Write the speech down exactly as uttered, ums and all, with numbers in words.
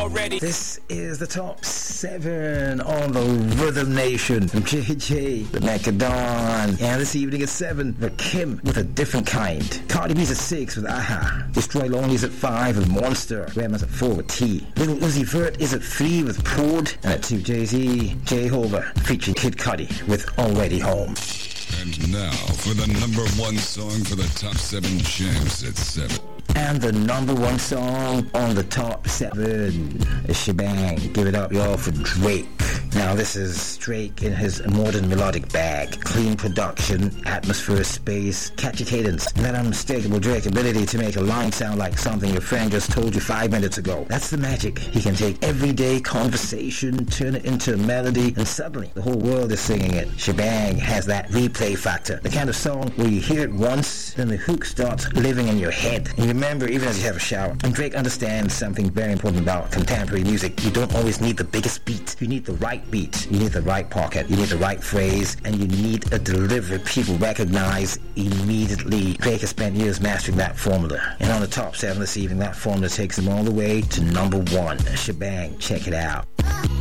already. This is the top seven on the Rhythm Nation. From J J, the Macadon. And this evening at seven, the Kim with A Different Kind. Cardi B's at six with Aha. Destroy Lonely's at five with Monster. Rema's at four with T. Little Uzi Vert is at three with Poured. And at two, Jay-Z, Jehovah featuring Kid Cudi with Already Home. And now for the number one song for the top seven champs at seven. And the number one song on the top seven is Shebang. Give it up, y'all, for Drake. Now, this is Drake in his modern melodic bag. Clean production, atmosphere, space, catchy cadence, and that unmistakable Drake ability to make a line sound like something your friend just told you five minutes ago. That's the magic. He can take everyday conversation, turn it into a melody, and suddenly the whole world is singing it. Shebang has that replay factor. The kind of song where you hear it once, then the hook starts living in your head. And you remember even as you have a shower. And Drake understands something very important about contemporary music. You don't always need the biggest beat. You need the right beat. You need the right pocket. You need the right phrase. And you need a delivery people recognize immediately. Drake has spent years mastering that formula. And on the top seven this evening, that formula takes him all the way to number one. Shebang. Check it out.